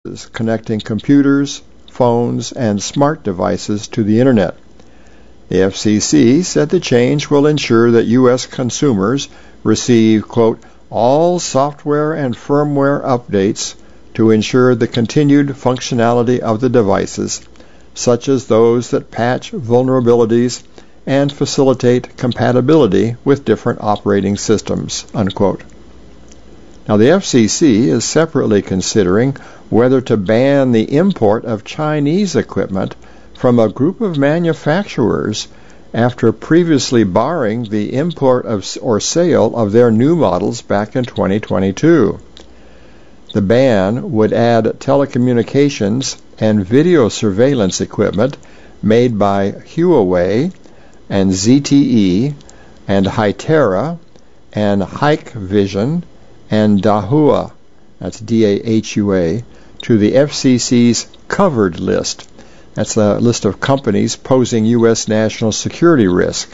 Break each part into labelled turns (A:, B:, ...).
A: connecting computers, phones, and smart devices to the Internet. The FCC said the change will ensure that U.S. consumers receive, quote, all software and firmware updates to ensure the continued functionality of the devices, such as those that patch vulnerabilities and facilitate compatibility with different operating systems, unquote. Now, the FCC is separately considering whether to ban the import of Chinese equipment from a group of manufacturers after previously barring the import of or sale of their new models back in 2022. The ban would add telecommunications and video surveillance equipment made by Huawei and ZTE and Hytera and Hikvision and Dahua, that's D-A-H-U-A, to the FCC's covered list. That's a list of companies posing U.S. national security risk.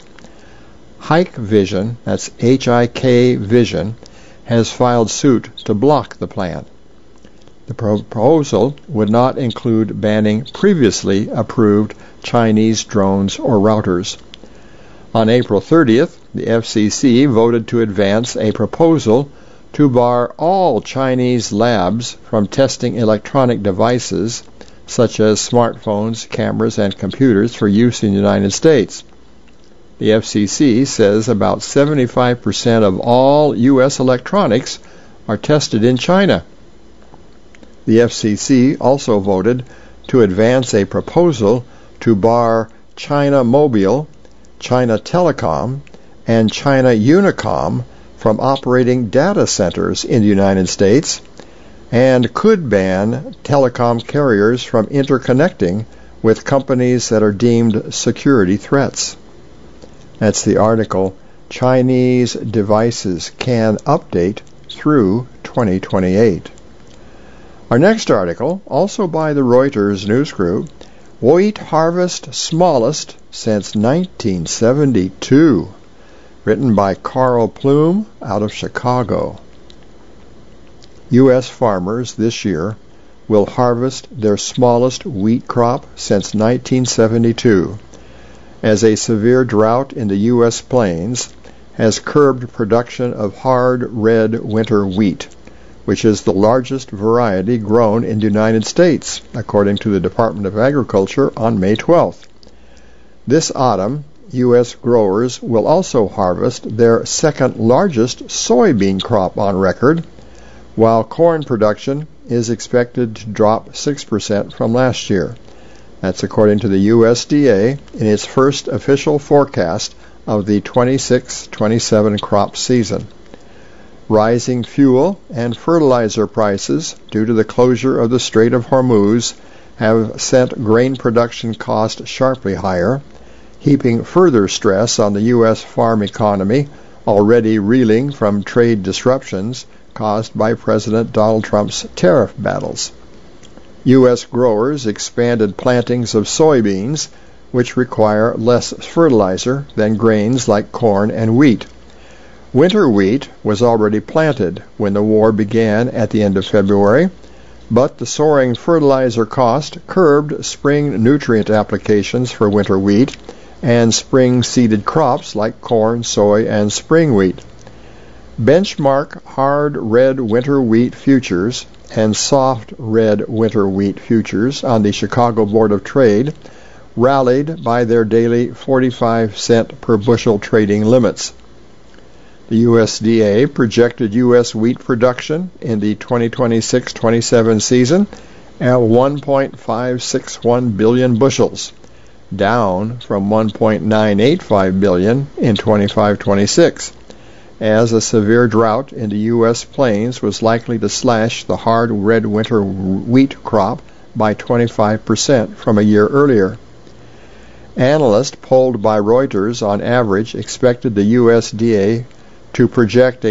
A: Hikvision, that's H-I-K Vision, has filed suit to block the plan. The proposal would not include banning previously approved Chinese drones or routers. On April 30th, the FCC voted to advance a proposal to bar all Chinese labs from testing electronic devices such as smartphones, cameras, and computers for use in the United States. The FCC says about 75% of all U.S. electronics are tested in China. The FCC also voted to advance a proposal to bar China Mobile, China Telecom, and China Unicom from operating data centers in the United States, and could ban telecom carriers from interconnecting with companies that are deemed security threats. That's the article, Chinese Devices Can Update Through 2028. Our next article, also by the Reuters News Group, Wheat Harvest Smallest Since 1972, written by Carl Plume out of Chicago. U.S. farmers this year will harvest their smallest wheat crop since 1972, as a severe drought in the U.S. plains has curbed production of hard red winter wheat, which is the largest variety grown in the United States, according to the Department of Agriculture on May 12th. This autumn, U.S. growers will also harvest their second largest soybean crop on record, while corn production is expected to drop 6% from last year. That's according to the USDA in its first official forecast of the 26-27 crop season. Rising fuel and fertilizer prices due to the closure of the Strait of Hormuz have sent grain production costs sharply higher, heaping further stress on the U.S. farm economy, already reeling from trade disruptions caused by President Donald Trump's tariff battles. U.S. growers expanded plantings of soybeans, which require less fertilizer than grains like corn and wheat. Winter wheat was already planted when the war began at the end of February, but the soaring fertilizer cost curbed spring nutrient applications for winter wheat and spring-seeded crops like corn, soy, and spring wheat. Benchmark hard red winter wheat futures and soft red winter wheat futures on the Chicago Board of Trade rallied by their daily 45-cent per bushel trading limits. The USDA projected U.S. wheat production in the 2026-27 season at 1.561 billion bushels, down from 1.985 billion in 25-26, as a severe drought in the U.S. plains was likely to slash the hard red winter wheat crop by 25% from a year earlier. Analysts polled by Reuters on average expected the USDA to project a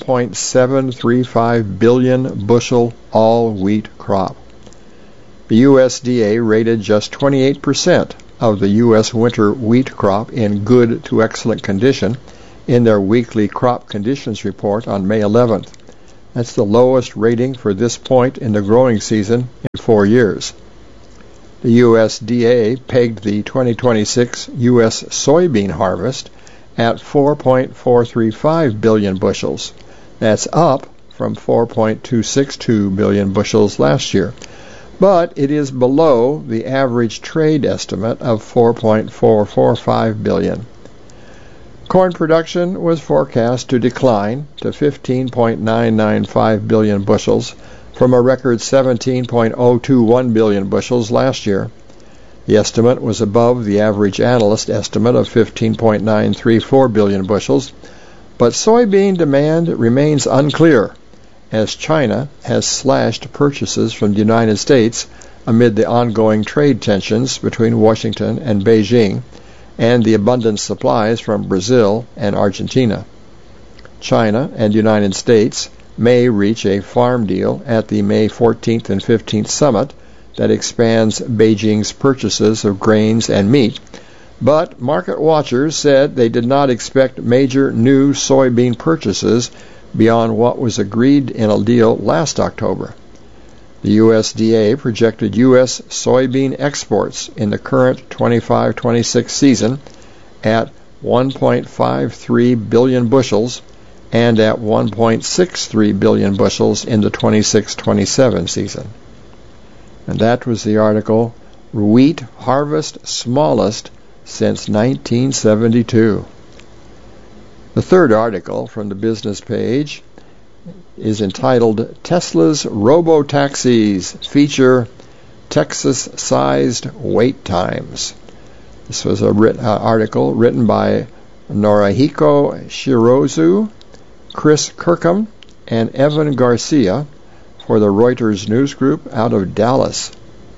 A: 1.735 billion bushel all-wheat crop. The USDA rated just 28% of the U.S. winter wheat crop in good to excellent condition in their weekly crop conditions report on May 11th, That's the lowest rating for this point in the growing season in 4 years. The USDA pegged the 2026 U.S. soybean harvest at 4.435 billion bushels. That's up from 4.262 billion bushels last year, but it is below the average trade estimate of 4.445 billion. Corn production was forecast to decline to 15.995 billion bushels from a record 17.021 billion bushels last year. The estimate was above the average analyst estimate of 15.934 billion bushels, but soybean demand remains unclear as China has slashed purchases from the United States amid the ongoing trade tensions between Washington and Beijing and the abundant supplies from Brazil and Argentina. China and the United States may reach a farm deal at the May 14th and 15th summit that expands Beijing's purchases of grains and meat, but market watchers said they did not expect major new soybean purchases beyond what was agreed in a deal last October. The USDA projected U.S. soybean exports in the current 25-26 season at 1.53 billion bushels and at 1.63 billion bushels in the 26-27 season. And that was the article, Wheat Harvest Smallest Since 1972. The third article from the business page is entitled Tesla's Robo-Taxis Feature Texas-Sized Wait Times. This was an article written by Norihiko Shirozu, Chris Kirkham, and Evan Garcia for the Reuters News Group out of Dallas.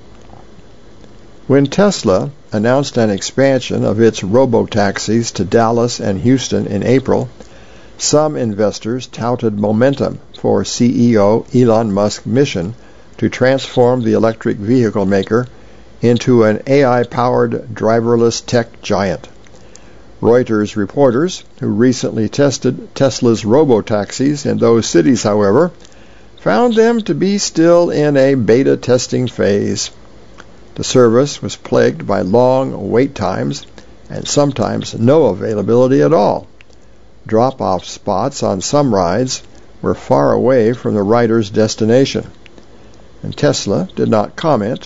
A: When Tesla announced an expansion of its robo-taxis to Dallas and Houston in April, some investors touted momentum for CEO Elon Musk's mission to transform the electric vehicle maker into an AI-powered driverless tech giant. Reuters reporters who recently tested Tesla's robo-taxis in those cities, however, found them to be still in a beta testing phase. The service was plagued by long wait times and sometimes no availability at all. Drop-off spots on some rides were far away from the rider's destination, and Tesla did not comment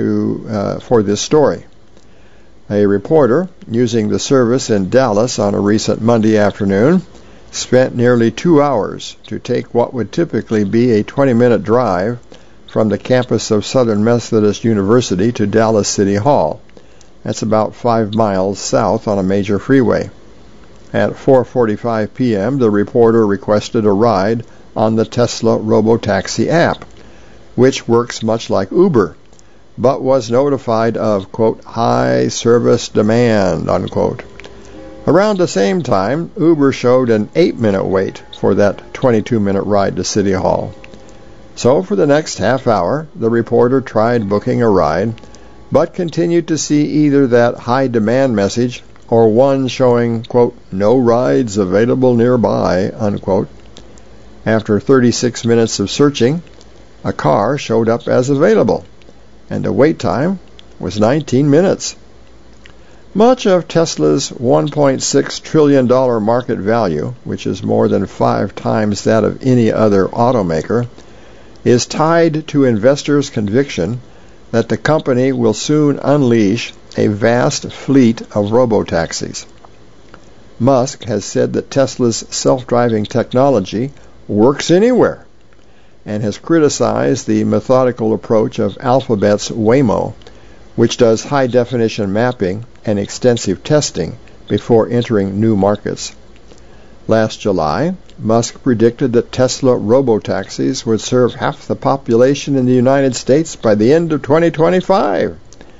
A: for this story. A reporter using the service in Dallas on a recent Monday afternoon spent nearly 2 hours to take what would typically be a 20-minute drive from the campus of Southern Methodist University to Dallas City Hall. That's about 5 miles south on a major freeway. At 4:45 p.m., the reporter requested a ride on the Tesla Robotaxi app, which works much like Uber, but was notified of, quote, high service demand, unquote. Around the same time, Uber showed an 8-minute wait for that 22-minute ride to City Hall. So for the next half hour, the reporter tried booking a ride, but continued to see either that high demand message or one showing, quote, no rides available nearby, unquote. After 36 minutes of searching, a car showed up as available, and the wait time was 19 minutes. Much of Tesla's $1.6 trillion market value, which is more than 5 times that of any other automaker, is tied to investors' conviction that the company will soon unleash a vast fleet of robotaxis. Musk has said that Tesla's self-driving technology works anywhere, and has criticized the methodical approach of Alphabet's Waymo, which does high-definition mapping and extensive testing before entering new markets. Last July, Musk predicted that Tesla robotaxis would serve half the population in the United States by the end of 2025.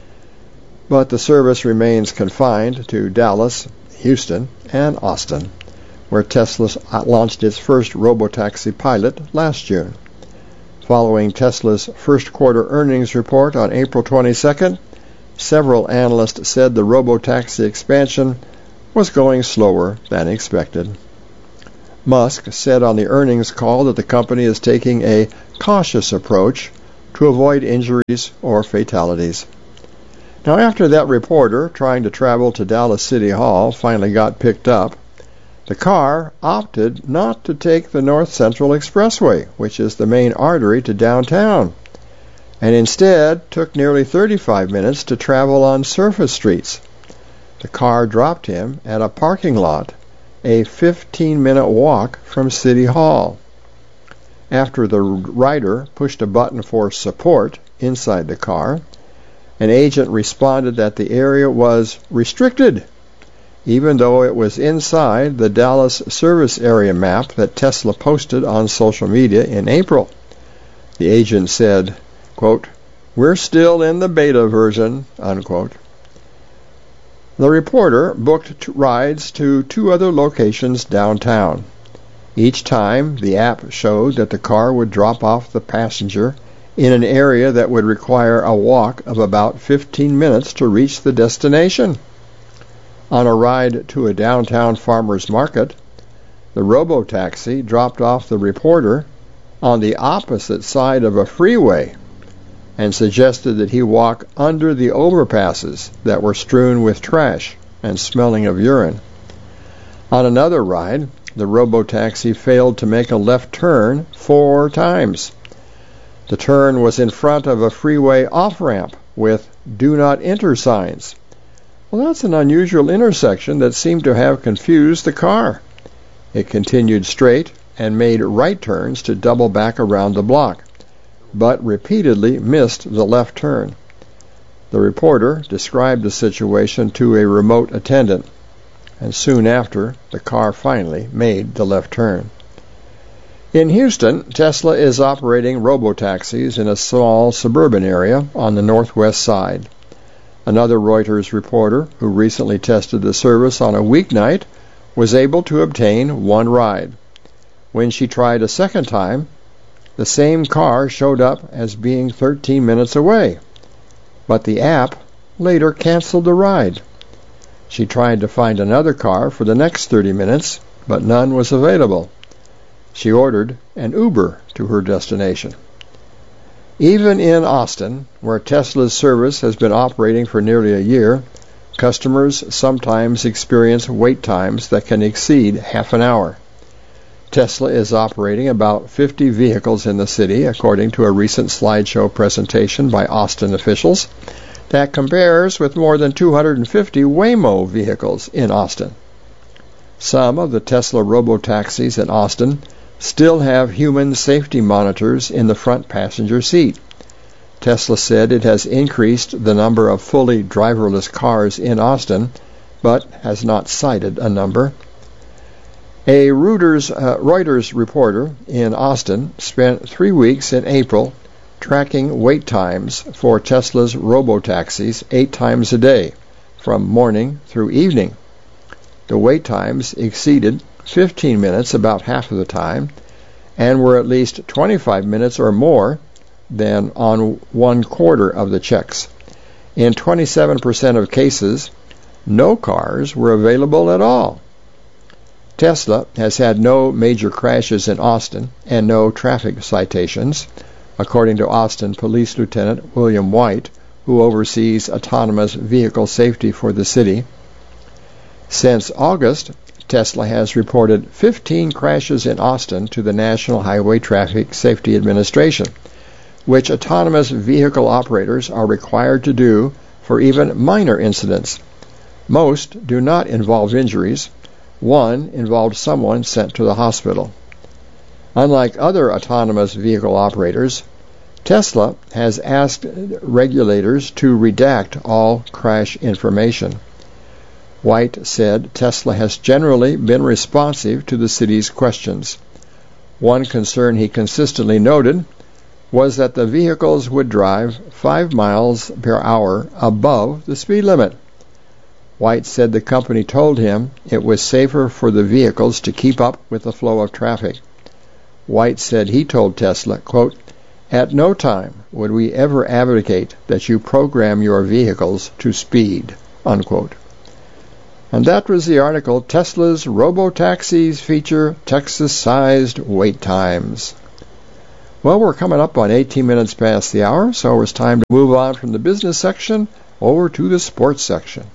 A: But the service remains confined to Dallas, Houston, and Austin, where Tesla launched its first robotaxi pilot last June. Following Tesla's first quarter earnings report on April 22nd, several analysts said the robotaxi expansion was going slower than expected. Musk said on the earnings call that the company is taking a cautious approach to avoid injuries or fatalities. Now, after that reporter trying to travel to Dallas City Hall finally got picked up, the car opted not to take the North Central Expressway, which is the main artery to downtown, and instead took nearly 35 minutes to travel on surface streets. The car dropped him at a parking lot, a 15-minute walk from City Hall. After the rider pushed a button for support inside the car, an agent responded that the area was restricted, even though it was inside the Dallas service area map that Tesla posted on social media in April. The agent said, quote, "We're still in the beta version," unquote. The reporter booked rides to 2 other locations downtown. Each time, the app showed that the car would drop off the passenger in an area that would require a walk of about 15 minutes to reach the destination. On a ride to a downtown farmer's market, the robo-taxi dropped off the reporter on the opposite side of a freeway and suggested that he walk under the overpasses that were strewn with trash and smelling of urine. On another ride, the robo-taxi failed to make a left turn 4 times. The turn was in front of a freeway off-ramp with "Do Not Enter" signs. Well, that's an unusual intersection that seemed to have confused the car. It continued straight and made right turns to double back around the block, but repeatedly missed the left turn. The reporter described the situation to a remote attendant, and soon after, the car finally made the left turn. In Houston, Tesla is operating robo-taxis in a small suburban area on the northwest side. Another Reuters reporter who recently tested the service on a weeknight was able to obtain 1 ride. When she tried a second time, the same car showed up as being 13 minutes away, but the app later canceled the ride. She tried to find another car for the next 30 minutes, but none was available. She ordered an Uber to her destination. Even in Austin, where Tesla's service has been operating for nearly a year, customers sometimes experience wait times that can exceed half an hour. Tesla is operating about 50 vehicles in the city, according to a recent slideshow presentation by Austin officials. That compares with more than 250 Waymo vehicles in Austin. Some of the Tesla robo-taxis in Austin still have human safety monitors in the front passenger seat. Tesla said it has increased the number of fully driverless cars in Austin, but has not cited a number. A Reuters reporter in Austin spent 3 weeks in April tracking wait times for Tesla's robo-taxis 8 times a day, from morning through evening. The wait times exceeded 15 minutes about half of the time, and were at least 25 minutes or more than on 1/4 of the checks. In 27% of cases, no cars were available at all. Tesla has had no major crashes in Austin and no traffic citations, according to Austin Police Lieutenant William White, who oversees autonomous vehicle safety for the city. Since August, Tesla has reported 15 crashes in Austin to the National Highway Traffic Safety Administration, which autonomous vehicle operators are required to do for even minor incidents. Most do not involve injuries. 1 involved someone sent to the hospital. Unlike other autonomous vehicle operators, Tesla has asked regulators to redact all crash information. White said Tesla has generally been responsive to the city's questions. One concern he consistently noted was that the vehicles would drive 5 miles per hour above the speed limit. White said the company told him it was safer for the vehicles to keep up with the flow of traffic. White said he told Tesla, quote, "At no time would we ever advocate that you program your vehicles to speed," unquote. And that was the article, Tesla's Robotaxis Feature Texas-Sized Wait Times. Well, we're coming up on 18 minutes past the hour, so it's time to move on from the business section over to the sports section.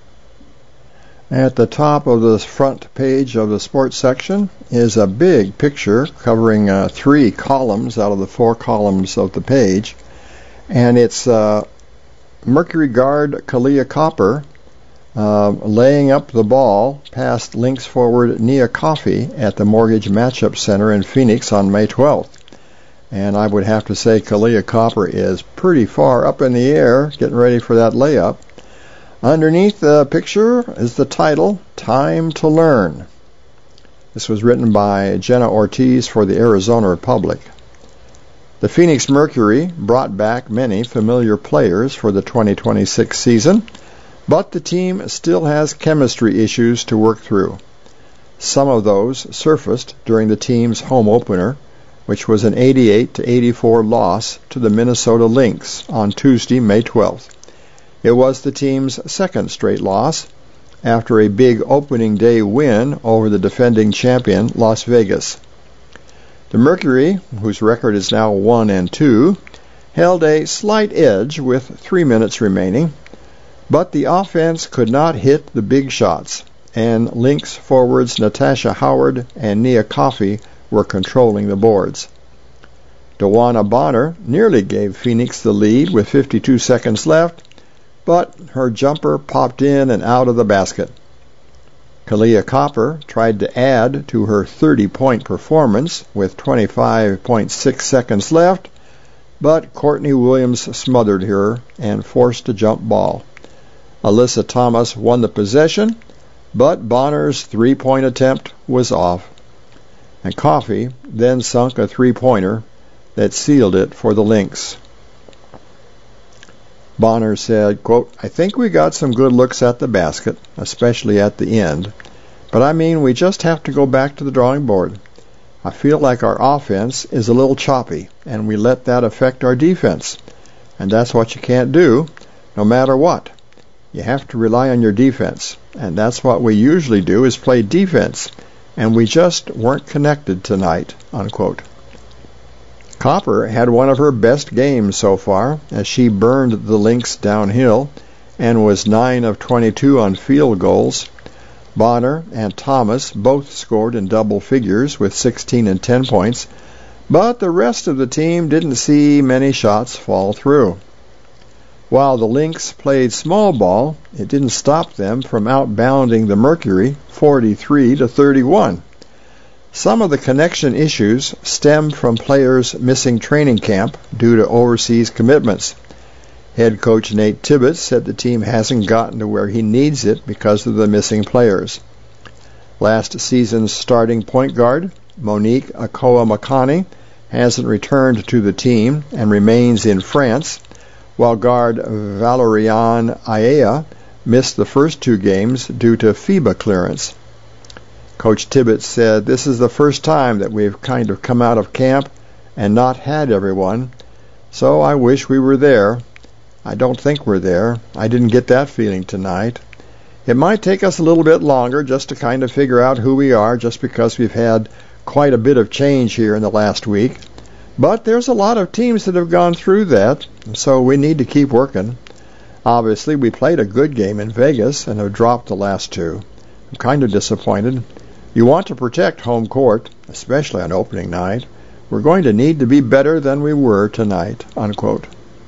A: At the top of the front page of the sports section is a big picture covering 3 columns out of the 4 columns of the page. And it's Mercury guard Kahleah Copper laying up the ball past Lynx forward Nia Coffey at the Mortgage Matchup Center in Phoenix on May 12th. And I would have to say Kahleah Copper is pretty far up in the air getting ready for that layup. Underneath the picture is the title, Time to Learn. This was written by Jenna Ortiz for the Arizona Republic. The Phoenix Mercury brought back many familiar players for the 2026 season, but the team still has chemistry issues to work through. Some of those surfaced during the team's home opener, which was an 88-84 loss to the Minnesota Lynx on Tuesday, May 12th. It was the team's second straight loss after a big opening day win over the defending champion, Las Vegas. The Mercury, whose record is now 1-2, held a slight edge with 3 minutes remaining, but the offense could not hit the big shots, and Lynx forwards Natasha Howard and Nia Coffey were controlling the boards. DeWanna Bonner nearly gave Phoenix the lead with 52 seconds left, but her jumper popped in and out of the basket. Kahleah Copper tried to add to her 30-point performance with 25.6 seconds left, but Courtney Williams smothered her and forced a jump ball. Alyssa Thomas won the possession, but Bonner's 3-point attempt was off. And Coffey then sunk a 3-pointer that sealed it for the Lynx. Bonner said, quote, I think we got some good looks at the basket, especially at the end. But I mean, we just have to go back to the drawing board. I feel like our offense is a little choppy, and we let that affect our defense. And that's what you can't do, no matter what. You have to rely on your defense. And that's what we usually do, is play defense. And we just weren't connected tonight, unquote. Copper had one of her best games so far, as she burned the Lynx downhill and was 9 of 22 on field goals. Bonner and Thomas both scored in double figures with 16 and 10 points, but the rest of the team didn't see many shots fall through. While the Lynx played small ball, it didn't stop them from outbounding the Mercury 43-31. Some of the connection issues stemmed from players missing training camp due to overseas commitments. Head coach Nate Tibbetts said the team hasn't gotten to where he needs it because of the missing players. Last season's starting point guard, Monique Akoa-Makani, hasn't returned to the team and remains in France, while guard Valerian Ayea missed the first 2 games due to FIBA clearance. Coach Tibbetts said, this is the first time that we've kind of come out of camp and not had everyone, so I wish we were there. I don't think we're there. I didn't get that feeling tonight. It might take us a little bit longer just to kind of figure out who we are, just because we've had quite a bit of change here in the last week. But there's a lot of teams that have gone through that, so we need to keep working. Obviously, we played a good game in Vegas and have dropped the last 2. I'm kind of disappointed. You want to protect home court, especially on opening night. We're going to need to be better than we were tonight, unquote.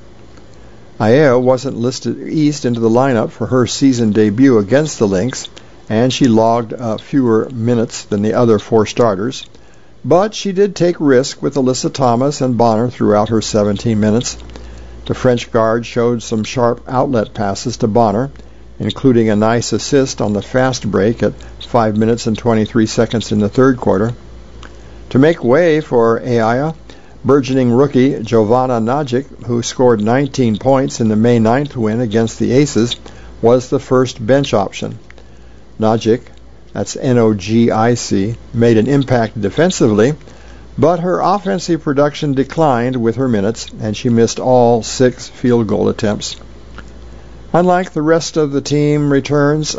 A: Ayea wasn't listed east into the lineup for her season debut against the Lynx, and she logged fewer minutes than the other 4 starters. But she did take risk with Alyssa Thomas and Bonner throughout her 17 minutes. The French guard showed some sharp outlet passes to Bonner, including a nice assist on the fast break at 5 minutes and 23 seconds in the third quarter. To make way for Ayea, burgeoning rookie Jovana Nagic, who scored 19 points in the May 9th win against the Aces, was the first bench option. Nagic, that's Nogic, made an impact defensively, but her offensive production declined with her minutes, and she missed all 6 field goal attempts. Until the rest of the team returns,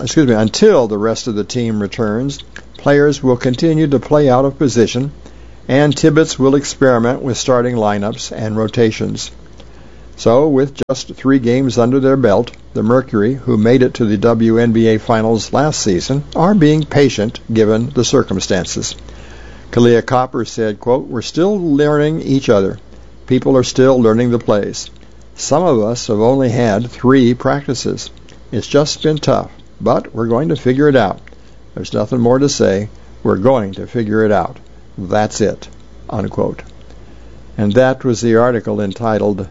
A: players will continue to play out of position, and Tibbetts will experiment with starting lineups and rotations. So, with just 3 games under their belt, the Mercury, who made it to the WNBA Finals last season, are being patient given the circumstances. Kalia Copper said, quote, "We're still learning each other. People are still learning the plays. Some of us have only had 3 practices. It's just been tough, but we're going to figure it out. There's nothing more to say. We're going to figure it out. That's it," unquote. And that was the article entitled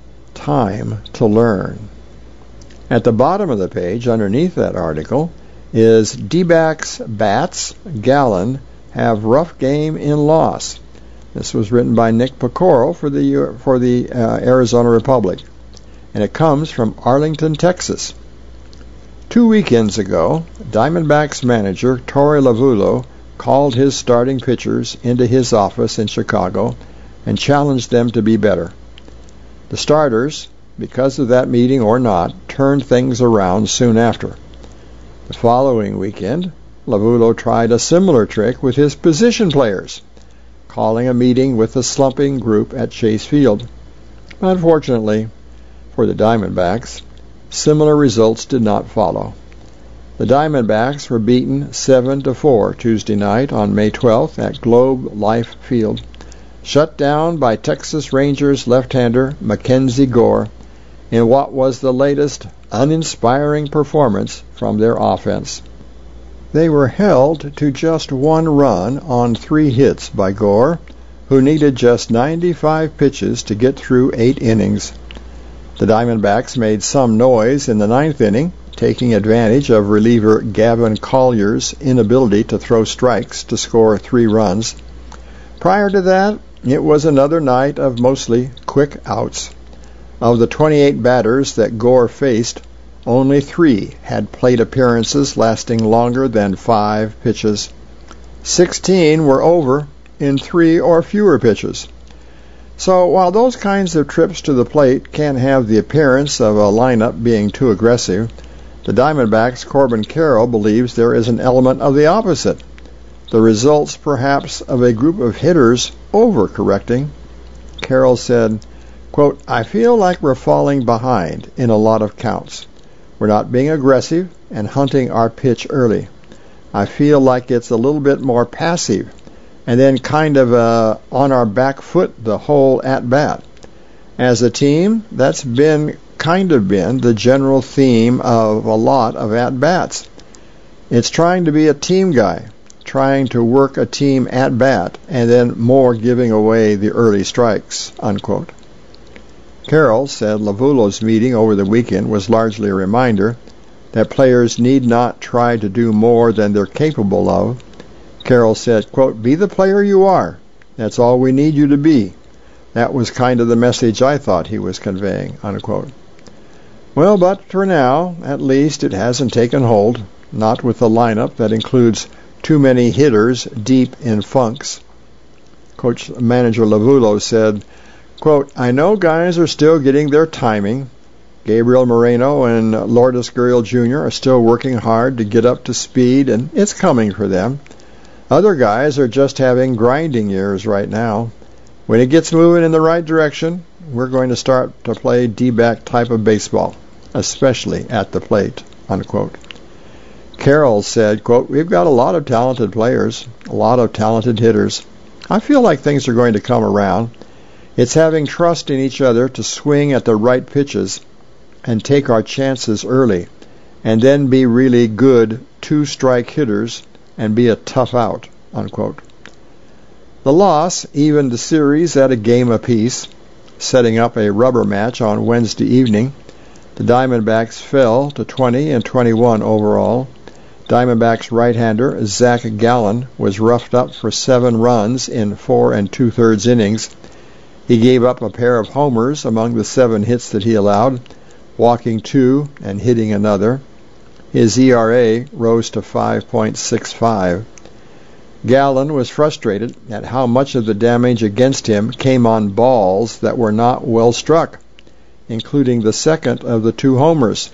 A: Time to Learn. At the bottom of the page, underneath that article, is D-backs Bats, Gallen, have rough game in loss. This was written by Nick Pecoro for the Arizona Republic, and it comes from Arlington, Texas. 2 weekends ago, Diamondbacks manager Torey Lovullo called his starting pitchers into his office in Chicago and challenged them to be better. The starters, because of that meeting or not, turned things around soon after. The following weekend, Lovullo tried a similar trick with his position players, calling a meeting with the slumping group at Chase Field. Unfortunately for the Diamondbacks, similar results did not follow. The Diamondbacks were beaten 7-4 Tuesday night on May 12th at Globe Life Field, shut down by Texas Rangers left-hander Mackenzie Gore in what was the latest uninspiring performance from their offense. They were held to just 1 run on 3 hits by Gore, who needed just 95 pitches to get through 8 innings. The Diamondbacks made some noise in the 9th inning, taking advantage of reliever Gavin Collier's inability to throw strikes to score 3 runs. Prior to that, it was another night of mostly quick outs. Of the 28 batters that Gore faced, only 3 had plate appearances lasting longer than 5 pitches. 16 were over in 3 or fewer pitches. So while those kinds of trips to the plate can have the appearance of a lineup being too aggressive, the Diamondbacks' Corbin Carroll believes there is an element of the opposite, the results perhaps of a group of hitters overcorrecting. Carroll said, quote, "I feel like we're falling behind in a lot of counts. We're not being aggressive and hunting our pitch early. I feel like it's a little bit more passive and then kind of on our back foot the whole at-bat. As a team, that's been the general theme of a lot of at-bats. It's trying to be a team guy, trying to work a team at-bat, and then more giving away the early strikes," unquote. Carroll said Lovullo's meeting over the weekend was largely a reminder that players need not try to do more than they're capable of. Carroll said, quote, "Be the player you are. That's all we need you to be. That was kind of the message I thought he was conveying," unquote. Well, but for now, at least, it hasn't taken hold, not with a lineup that includes too many hitters deep in funks. Manager Lovullo said, quote, "I know guys are still getting their timing. Gabriel Moreno and Lourdes Gurriel Jr. are still working hard to get up to speed, and it's coming for them. Other guys are just having grinding years right now. When it gets moving in the right direction, we're going to start to play D-back type of baseball, especially at the plate," unquote. Carroll said, quote, "We've got a lot of talented players, a lot of talented hitters. I feel like things are going to come around. It's having trust in each other to swing at the right pitches and take our chances early, and then be really good 2-strike hitters and be a tough out," unquote. The loss evened the series at a game apiece, setting up a rubber match on Wednesday evening. The Diamondbacks fell to 20-21 overall. Diamondbacks right-hander Zach Gallen was roughed up for 7 runs in 4 2/3 innings. He gave up a pair of homers among the 7 hits that he allowed, walking 2 and hitting another. His ERA rose to 5.65. Gallen was frustrated at how much of the damage against him came on balls that were not well struck, including the second of the 2 homers,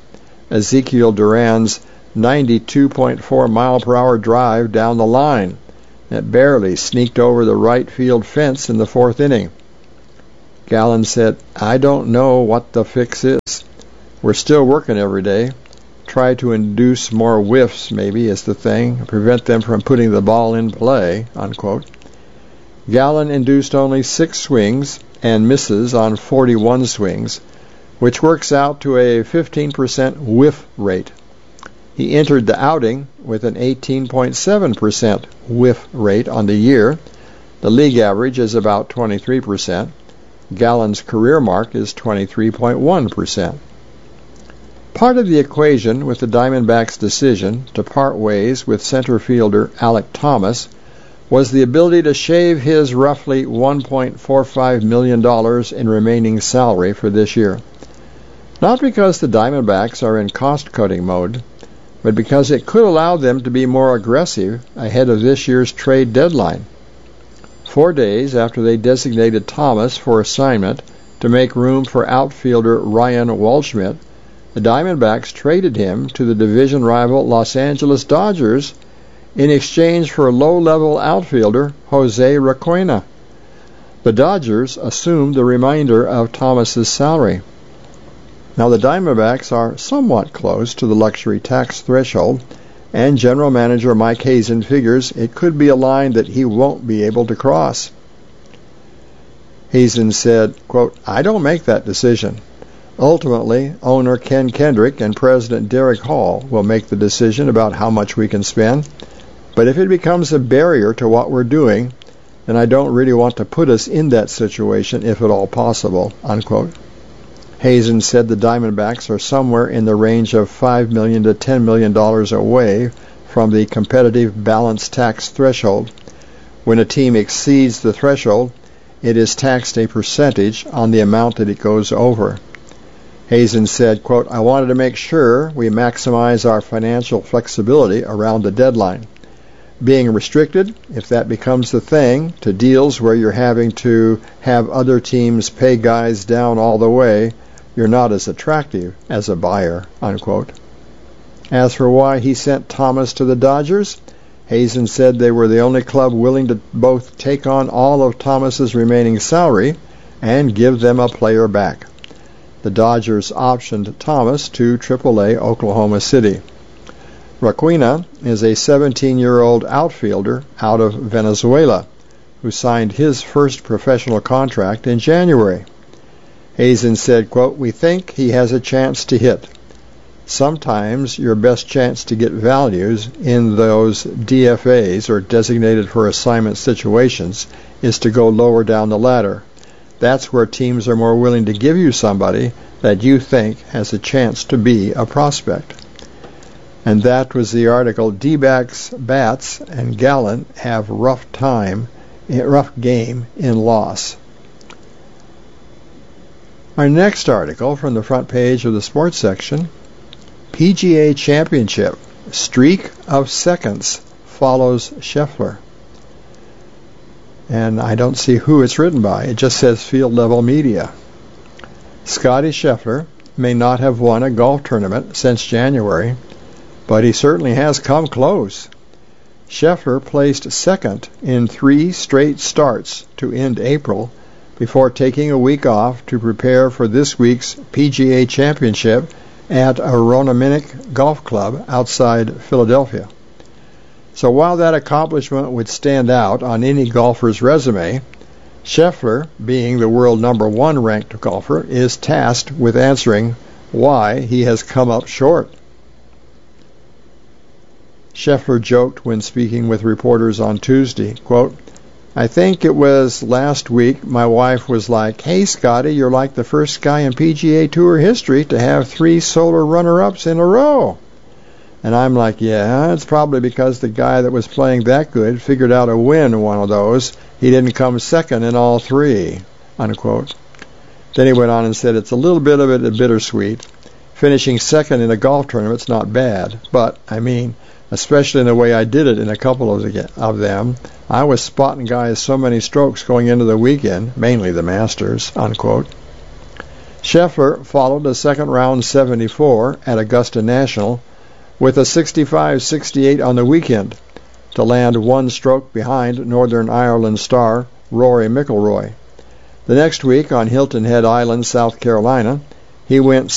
A: Ezekiel Duran's 92.4-mile-per-hour drive down the line that barely sneaked over the right field fence in the fourth inning. Gallen said, "I don't know what the fix is. We're still working every day. Try to induce more whiffs, maybe, is the thing. Prevent them from putting the ball in play," unquote. Gallen induced only 6 swings and misses on 41 swings, which works out to a 15% whiff rate. He entered the outing with an 18.7% whiff rate on the year. The league average is about 23%. Gallen's career mark is 23.1%. Part of the equation with the Diamondbacks' decision to part ways with center fielder Alek Thomas was the ability to shave his roughly $1.45 million in remaining salary for this year. Not because the Diamondbacks are in cost-cutting mode, but because it could allow them to be more aggressive ahead of this year's trade deadline. 4 days after they designated Thomas for assignment to make room for outfielder Ryan Waldschmidt, the Diamondbacks traded him to the division rival Los Angeles Dodgers in exchange for low-level outfielder Jose Requena. The Dodgers assumed the remainder of Thomas's salary. Now the Diamondbacks are somewhat close to the luxury tax threshold, and General Manager Mike Hazen figures it could be a line that he won't be able to cross. Hazen said, quote, "I don't make that decision. Ultimately, owner Ken Kendrick and President Derek Hall will make the decision about how much we can spend. But if it becomes a barrier to what we're doing, then I don't really want to put us in that situation if at all possible," unquote. Hazen said the Diamondbacks are somewhere in the range of $5 million to $10 million away from the competitive balance tax threshold. When a team exceeds the threshold, it is taxed a percentage on the amount that it goes over. Hazen said, quote, "I wanted to make sure we maximize our financial flexibility around the deadline. Being restricted, if that becomes the thing, to deals where you're having to have other teams pay guys down all the way, you're not as attractive as a buyer," unquote. As for why he sent Thomas to the Dodgers, Hazen said they were the only club willing to both take on all of Thomas's remaining salary and give them a player back. The Dodgers optioned Thomas to AAA Oklahoma City. Requena is a 17-year-old outfielder out of Venezuela who signed his first professional contract in January. Hazen said, quote, "We think he has a chance to hit. Sometimes your best chance to get values in those DFAs, or designated for assignment situations, is to go lower down the ladder. That's where teams are more willing to give you somebody that you think has a chance to be a prospect." And that was the article, D-backs, Bats, and Gallen have rough game in loss. Our next article from the front page of the sports section, PGA Championship, streak of seconds follows Scheffler. And I don't see who it's written by. It just says Field Level Media. Scottie Scheffler may not have won a golf tournament since January, but he certainly has come close. Scheffler placed second in 3 straight starts to end April before taking a week off to prepare for this week's PGA Championship at Aroniminick Golf Club outside Philadelphia. So while that accomplishment would stand out on any golfer's resume, Scheffler, being the world number 1 ranked golfer, is tasked with answering why he has come up short. Scheffler joked when speaking with reporters on Tuesday, quote, "I think it was last week my wife was like, 'Hey, Scotty, you're like the first guy in PGA Tour history to have 3 solar runner-ups in a row.' And I'm like, yeah, it's probably because the guy that was playing that good figured out a win one of those. He didn't come second in all 3, unquote. Then he went on and said, it's a little bit of it bittersweet. Finishing second in a golf tournament's not bad, but, I mean, especially in the way I did it in a couple of them, I was spotting guys so many strokes going into the weekend, mainly the Masters," unquote. Scheffler followed a second-round 74 at Augusta National with a 65-68 on the weekend to land one stroke behind Northern Ireland star Rory McIlroy. The next week on Hilton Head Island, South Carolina, he went